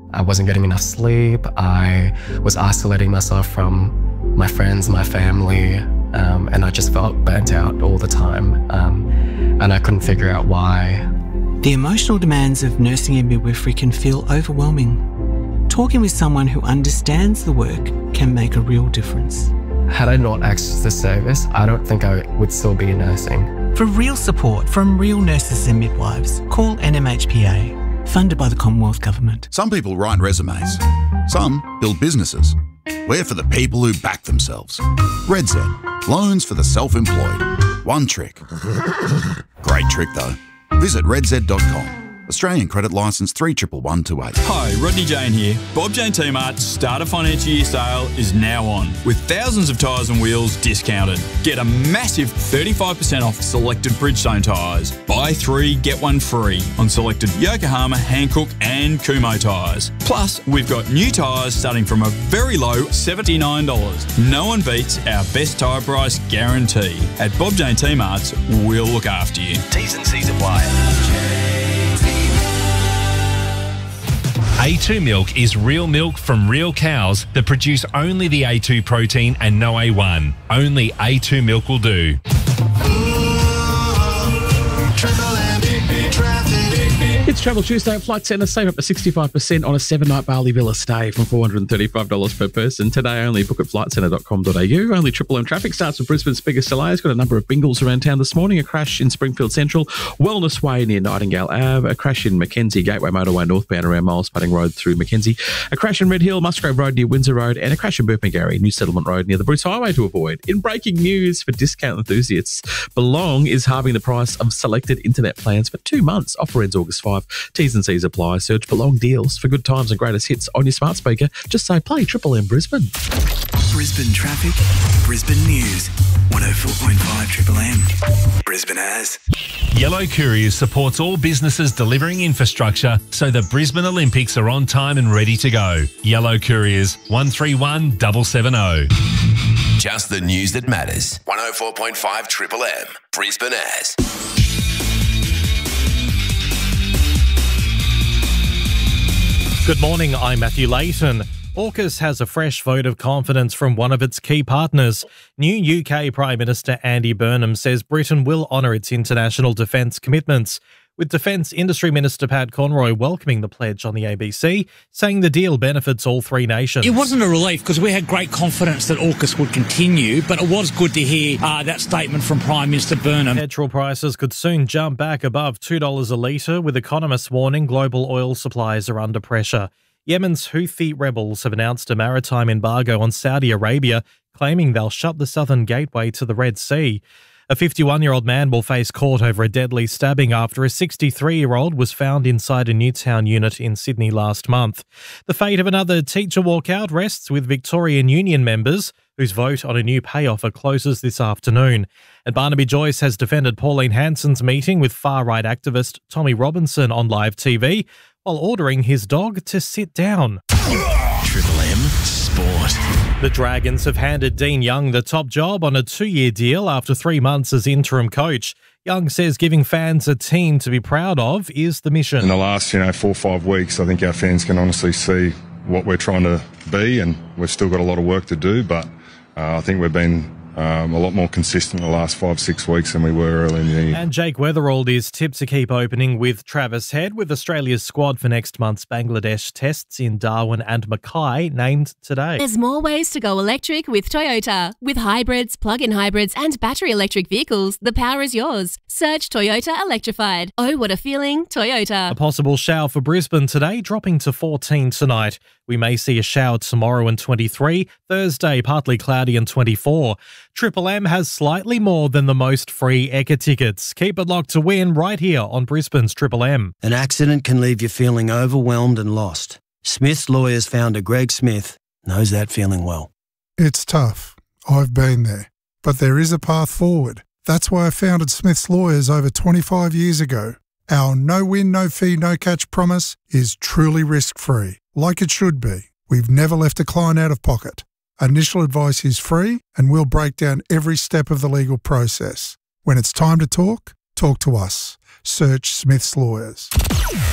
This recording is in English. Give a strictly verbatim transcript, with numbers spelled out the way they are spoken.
I wasn't getting enough sleep. I was isolating myself from my friends, my family, um, and I just felt burnt out all the time. Um, and I couldn't figure out why. The emotional demands of nursing and midwifery can feel overwhelming. Talking with someone who understands the work can make a real difference. Had I not accessed the service, I don't think I would still be nursing. For real support from real nurses and midwives, call N M H P A. Funded by the Commonwealth Government. Some people write resumes. Some build businesses. We're for the people who back themselves. RedZ, loans for the self-employed. One trick. Great trick though. Visit redz dot com. Australian credit licence three one one two eight. Hi, Rodney Jane here. Bob Jane T-Mart's Start a Financial Year sale is now on, with thousands of tyres and wheels discounted. Get a massive thirty-five percent off selected Bridgestone tyres. Buy three, get one free on selected Yokohama, Hankook and Kumho tyres. Plus, we've got new tyres starting from a very low seventy-nine dollars. No one beats our best tyre price guarantee. At Bob Jane T-Mart's, we'll look after you. T's and C's apply. A two milk is real milk from real cows that produce only the A two protein and no A one. Only A two milk will do. It's Travel Tuesday at Flight Centre. Save up to sixty-five percent on a seven-night Bali Villa stay from four hundred thirty-five dollars per person. Today only. Book at flight centre dot com dot a u. Only Triple M traffic starts with Brisbane's biggest delays. Got a number of bingles around town this morning. A crash in Springfield Central, Wellness Way near Nightingale Ave. A crash in Mackenzie, Gateway Motorway northbound around Miles Pudding Road through Mackenzie. A crash in Red Hill, Musgrave Road near Windsor Road. And a crash in Burpengary, New Settlement Road near the Bruce Highway to avoid. In breaking news for discount enthusiasts, Belong is halving the price of selected internet plans for two months. Offer ends August fifth. T's and C's apply. Search Belong deals for good times and greatest hits on your smart speaker. Just say play Triple M Brisbane. Brisbane traffic, Brisbane news, one oh four point five Triple M. Brisbane has. Yellow Couriers supports all businesses delivering infrastructure so the Brisbane Olympics are on time and ready to go. Yellow Couriers, one three one seven seven zero. Just the news that matters. one oh four point five Triple M. Brisbane has. Good morning, I'm Matthew Layton. AUKUS has a fresh vote of confidence from one of its key partners. New U K Prime Minister Andy Burnham says Britain will honour its international defence commitments, with Defence Industry Minister Pat Conroy welcoming the pledge on the A B C, saying the deal benefits all three nations. It wasn't a relief because we had great confidence that AUKUS would continue, but it was good to hear uh, that statement from Prime Minister Burnham. Petrol prices could soon jump back above two dollars a litre, with economists warning global oil supplies are under pressure. Yemen's Houthi rebels have announced a maritime embargo on Saudi Arabia, claiming they'll shut the southern gateway to the Red Sea. A fifty-one-year-old man will face court over a deadly stabbing after a sixty-three-year-old was found inside a Newtown unit in Sydney last month. The fate of another teacher walkout rests with Victorian Union members, whose vote on a new pay offer closes this afternoon. And Barnaby Joyce has defended Pauline Hanson's meeting with far-right activist Tommy Robinson on live T V, while ordering his dog to sit down. Triple M Sport. The Dragons have handed Dean Young the top job on a two-year deal after three months as interim coach. Young says giving fans a team to be proud of is the mission. In the last, you know, four or five weeks, I think our fans can honestly see what we're trying to be, and we've still got a lot of work to do, but uh, I think we've been Um, a lot more consistent in the last five, six weeks than we were early in the year. And Jake Weatherald is tipped to keep opening with Travis Head, with Australia's squad for next month's Bangladesh tests in Darwin and Mackay named today. There's more ways to go electric with Toyota. With hybrids, plug-in hybrids and battery electric vehicles, the power is yours. Search Toyota Electrified. Oh, what a feeling, Toyota. A possible shower for Brisbane today, dropping to fourteen tonight. We may see a shower tomorrow and twenty-three, Thursday partly cloudy and twenty-four. Triple M has slightly more than the most free Ekka tickets. Keep it locked to win right here on Brisbane's Triple M. An accident can leave you feeling overwhelmed and lost. Smith's Lawyers founder Greg Smith knows that feeling well. It's tough. I've been there. But there is a path forward. That's why I founded Smith's Lawyers over twenty-five years ago. Our no-win, no-fee, no-catch promise is truly risk-free, like it should be. We've never left a client out of pocket. Initial advice is free, and we'll break down every step of the legal process. When it's time to talk, talk to us. Search Smith's Lawyers.